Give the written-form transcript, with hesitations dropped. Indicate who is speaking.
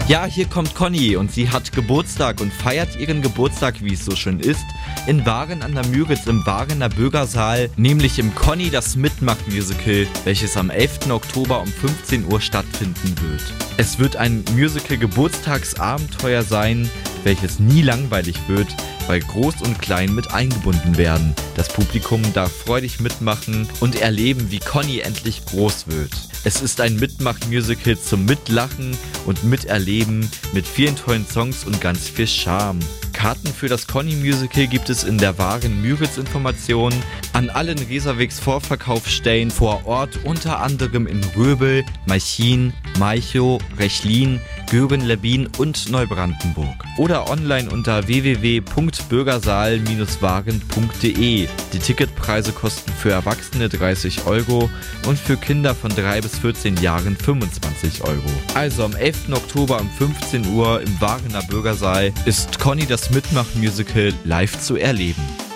Speaker 1: Ja, hier kommt Conny und sie hat Geburtstag und feiert ihren Geburtstag, wie es so schön ist, in Waren an der Müritz im Warener Bürgersaal, nämlich im Conny das Mitmach-Musical, welches am 11. Oktober um 15 Uhr stattfinden wird. Es wird ein Musical-Geburtstagsabenteuer sein, welches nie langweilig wird, weil Groß und Klein mit eingebunden werden. Das Publikum darf freudig mitmachen und erleben, wie Conny endlich groß wird. Es ist ein Mitmach-Musical zum Mitlachen und Miterleben mit vielen tollen Songs und ganz viel Charme. Karten für das Conny-Musical gibt es in der Waren Müritz-Information an allen Reserwex-Vorverkaufsstellen vor Ort, unter anderem in Röbel, Malchin, Malchow, Rechlin, Göhren-Lebbin und Neubrandenburg. Oder online unter www.bürgersaal-waren.de. Die Ticketpreise kosten für Erwachsene 30 € und für Kinder von 3 bis 14 Jahren 25 €. Also am 11. Oktober um 15 Uhr im Warener Bürgersaal ist Conny das Mitmach-Musical live zu erleben.